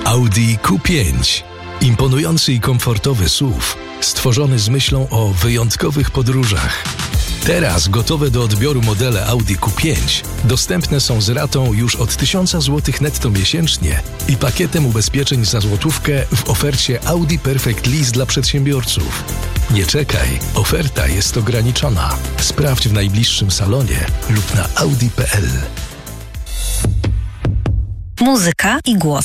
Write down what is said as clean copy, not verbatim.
Audi Q5. Imponujący i komfortowy SUV, stworzony z myślą o wyjątkowych podróżach. Teraz gotowe do odbioru modele Audi Q5 dostępne są z ratą już od 1000 zł netto miesięcznie i pakietem ubezpieczeń za złotówkę w ofercie Audi Perfect Lease dla przedsiębiorców. Nie czekaj, oferta jest ograniczona. Sprawdź w najbliższym salonie lub na audi.pl. Muzyka i głos.